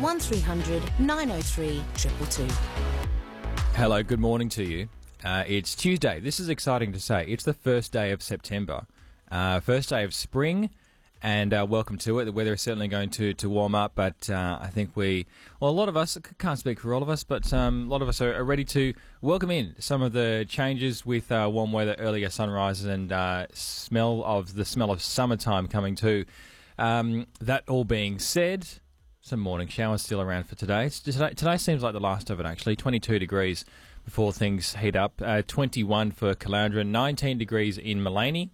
1300 903 222. Hello, good morning to you. It's Tuesday. This is exciting to say. It's the first day of September, first day of spring, and welcome to it. The weather is certainly going to warm up, but I think a lot of us, can't speak for all of us, but a lot of us are ready to welcome in some of the changes with warm weather, earlier sunrises, and smell of summertime coming too. That all being said, some morning showers still around for today. Today seems like the last of it, actually. 22 degrees before things heat up. 21 for Caloundra, 19 degrees in Maleny.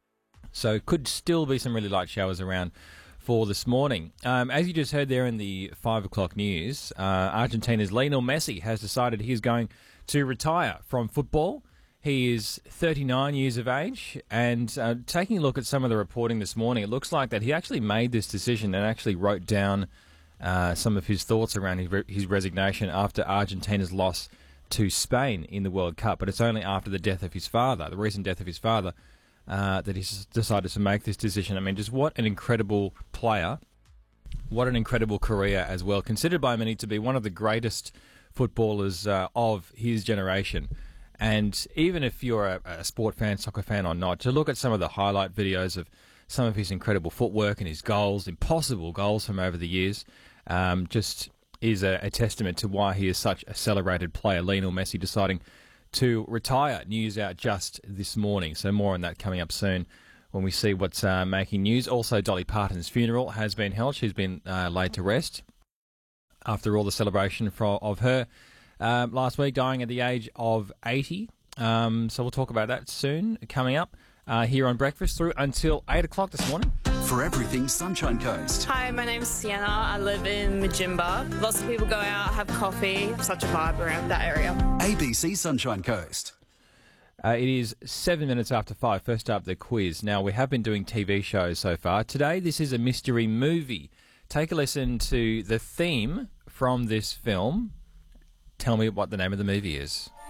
So could still be some really light showers around for this morning. As you just heard there in the 5 o'clock news, Argentina's Lionel Messi has decided he's going to retire from football. He is 39 years of age, and taking a look at some of the reporting this morning, it looks like that he actually made this decision and actually wrote down some of his thoughts around his resignation after Argentina's loss to Spain in the World Cup. But it's only after the death of his father, the recent death of his father, that he's decided to make this decision. I mean, just what an incredible player, what an incredible career as well, considered by many to be one of the greatest footballers of his generation. And even if you're a sport fan, soccer fan or not, to look at some of the highlight videos of some of his incredible footwork and his goals, impossible goals from over the years, just is a testament to why he is such a celebrated player. Lionel Messi deciding to retire. News out just this morning. So more on that coming up soon when we see what's making news. Also, Dolly Parton's funeral has been held. She's been laid to rest after all the celebration of her last week, dying at the age of 80. So we'll talk about that soon, coming up here on Breakfast through until 8 o'clock this morning. For everything Sunshine Coast. Hi, my name's Sienna. I live in Majimba. Lots of people go out, have coffee. Such a vibe around that area. ABC Sunshine Coast. It is 7 minutes after 5. First up, the quiz. Now, we have been doing TV shows so far. Today, this is a mystery movie. Take a listen to the theme from this film. Tell me what the name of the movie is.